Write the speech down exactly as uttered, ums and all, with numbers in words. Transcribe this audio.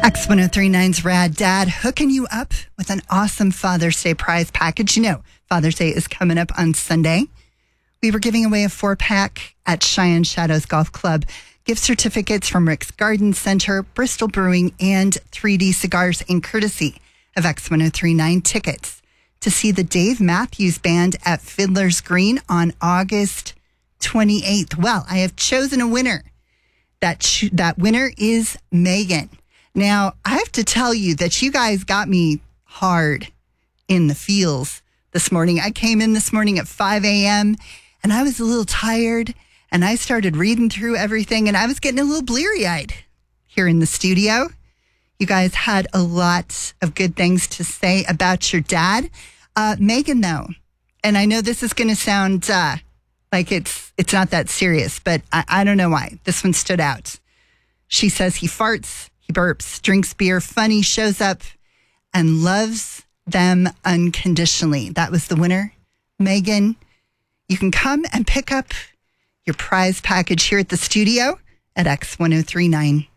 X one oh three nine's Rad Dad hooking you up with an awesome Father's Day prize package. You know, Father's Day is coming up on Sunday. We were giving away a four-pack at Cheyenne Shadows Golf Club, gift certificates from Rick's Garden Center, Bristol Brewing, and three D Cigars, in courtesy of X one oh three nine tickets to see the Dave Matthews Band at Fiddler's Green on August twenty-eighth. Well, I have chosen a winner. That ch- that winner is Megan. Now, I have to tell you that you guys got me hard in the feels this morning. I came in this morning at five a.m. and I was a little tired, and I started reading through everything, and I was getting a little bleary-eyed here in the studio. You guys had a lot of good things to say about your dad. Uh, Megan, though, and I know this is going to sound uh, like it's it's not that serious, but I, I don't know why. This one stood out. She says he farts, he burps, drinks beer, funny, shows up, and loves them unconditionally. That was the winner, Megan. You can come and pick up your prize package here at the studio at X one oh three nine.